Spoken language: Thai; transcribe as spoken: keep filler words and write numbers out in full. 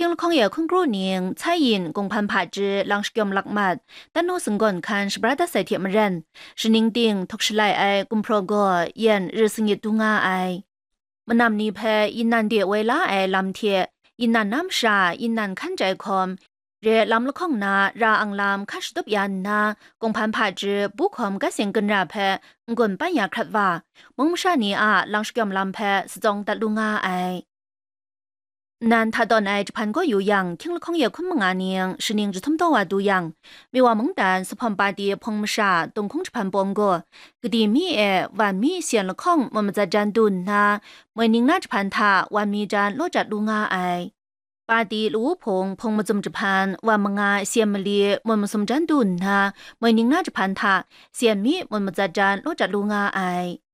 听了康也空กรู宁蔡印共盘帕之朗是给ลักมัดแต่โนสึงก่อนคันสบราดาใส่เทียมรันสนิงติงทุกชไลไอกุมโปรโกเย็นหรือสงิดตุงาไอมันนำนี้เพยินนันเดียเวลาไอลำเทียยินนันน้ำชายินนันขันใจคอมเรลำละข้องนาราอังลำคัชตบยันนากงพันผาจือบุคอมก็เสียงกันราเพงกนปัญญาครัดว่ามงชานีอาลังสกยมลำเพสจงตัดลุงาไอนันถ้าตอนไอจะพันก็อยู่ยังทิ้งละข้องเยอะขึ้นมงานเนียงชนิงจะทำตัวว่าดูยังไม่ว่ามงดันสพอมปาดีพงมชาตรงคงจะพันปงก็กดีมีเอวันมีเสียนละข้องมันจะจันดุนนะเมื่อนิงน่าจะพันท่าวันมีจันโลจัดลุงาไอปาดีรู้พงพงมาจุมจะพันว่ามงาเสียมลีมันมาสมจันดุนนะเมื่อนิงน่าจะพันท่าเสียนมีมันมาจัดจันโลจัดลุงาไอ